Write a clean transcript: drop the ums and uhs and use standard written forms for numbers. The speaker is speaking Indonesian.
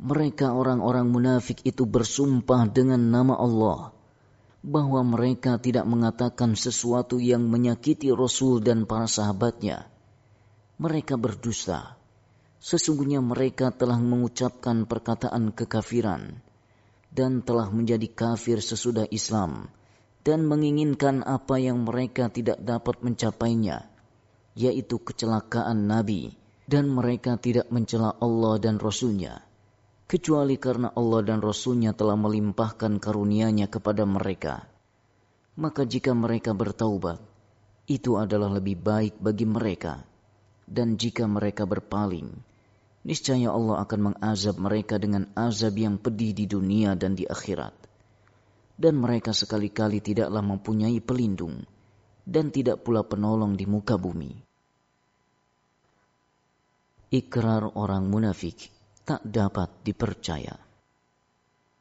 Mereka orang-orang munafik itu bersumpah dengan nama Allah bahwa mereka tidak mengatakan sesuatu yang menyakiti Rasul dan para sahabatnya. Mereka berdusta. Sesungguhnya mereka telah mengucapkan perkataan kekafiran dan telah menjadi kafir sesudah Islam dan menginginkan apa yang mereka tidak dapat mencapainya, yaitu kecelakaan Nabi, dan mereka tidak mencela Allah dan Rasul-Nya, kecuali karena Allah dan Rasul-Nya telah melimpahkan karunia-Nya kepada mereka. Maka jika mereka bertaubat, itu adalah lebih baik bagi mereka. Dan jika mereka berpaling, niscaya Allah akan mengazab mereka dengan azab yang pedih di dunia dan di akhirat. Dan mereka sekali-kali tidaklah mempunyai pelindung, dan tidak pula penolong di muka bumi. Ikrar orang munafik tak dapat dipercaya.